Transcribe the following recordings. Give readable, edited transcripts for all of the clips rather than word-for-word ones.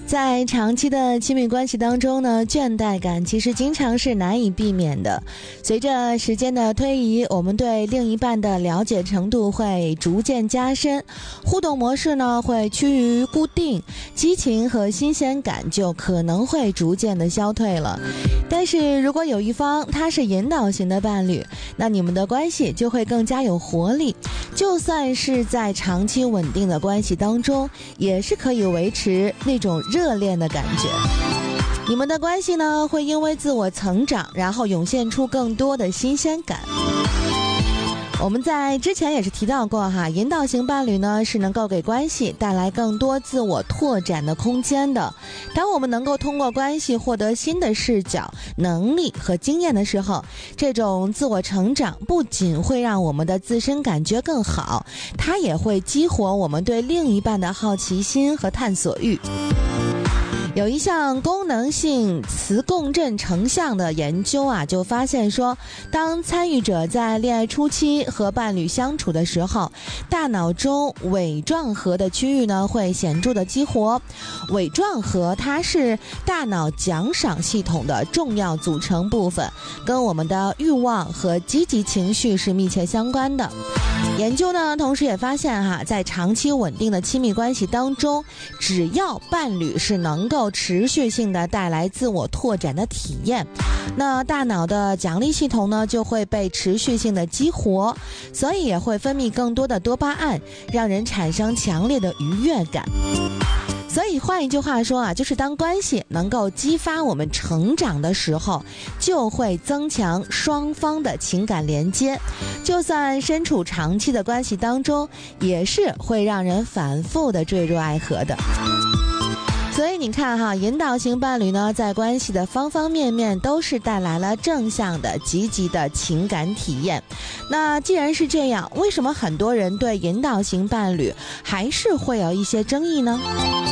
在长期的亲密关系当中呢，倦怠感其实经常是难以避免的。随着时间的推移，我们对另一半的了解程度会逐渐加深，互动模式呢会趋于固定，激情和新鲜感就可能会逐渐的消退了。但是如果有一方他是引导型的伴侣，那你们的关系就会更加有活力，就算是在长期稳定的关系当中，也是可以维持那种热恋的感觉。你们的关系呢，会因为自我成长，然后涌现出更多的新鲜感。我们在之前也是提到过哈，引导型伴侣呢是能够给关系带来更多自我拓展的空间的。当我们能够通过关系获得新的视角、能力和经验的时候，这种自我成长不仅会让我们的自身感觉更好，它也会激活我们对另一半的好奇心和探索欲。有一项功能性磁共振成像的研究啊，就发现说，当参与者在恋爱初期和伴侣相处的时候，大脑中尾状核的区域呢会显著的激活。尾状核它是大脑奖赏系统的重要组成部分，跟我们的欲望和积极情绪是密切相关的。研究呢，同时也发现哈，在长期稳定的亲密关系当中，只要伴侣是能够持续性的带来自我拓展的体验，那大脑的奖励系统呢就会被持续性的激活，所以也会分泌更多的多巴胺，让人产生强烈的愉悦感。所以换一句话说啊，就是当关系能够激发我们成长的时候，就会增强双方的情感连接，就算身处长期的关系当中，也是会让人反复的坠入爱河的。所以你看哈，引导型伴侣呢，在关系的方方面面都是带来了正向的、积极的情感体验。那既然是这样，为什么很多人对引导型伴侣还是会有一些争议呢？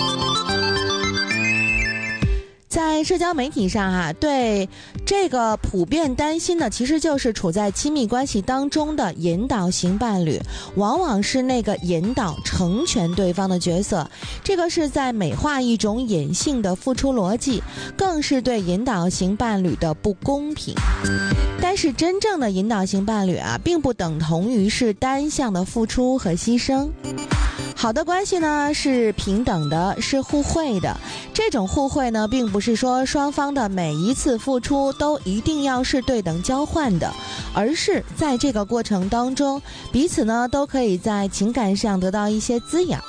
在社交媒体上哈，对这个普遍担心的其实就是处在亲密关系当中的引导型伴侣，往往是那个引导成全对方的角色，这个是在美化一种隐性的付出逻辑，更是对引导型伴侣的不公平。但是真正的引导型伴侣啊，并不等同于是单向的付出和牺牲。好的关系呢是平等的，是互惠的。这种互惠呢，并不是说双方的每一次付出都一定要是对等交换的，而是在这个过程当中，彼此呢都可以在情感上得到一些滋养。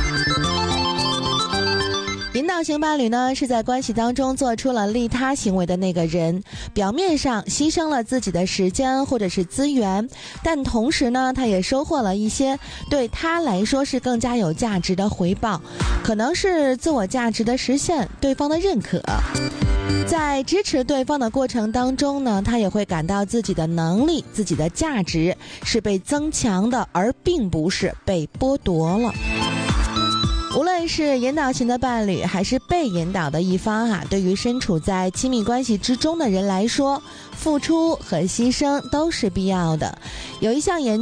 引导型伴侣呢，是在关系当中做出了利他行为的那个人，表面上牺牲了自己的时间或者是资源，但同时呢，他也收获了一些对他来说是更加有价值的回报，可能是自我价值的实现，对方的认可。在支持对方的过程当中呢，他也会感到自己的能力、自己的价值是被增强的，而并不是被剥夺了。无论是引导型的伴侣还是被引导的一方啊，对于身处在亲密关系之中的人来说，付出和牺牲都是必要的。有一项研究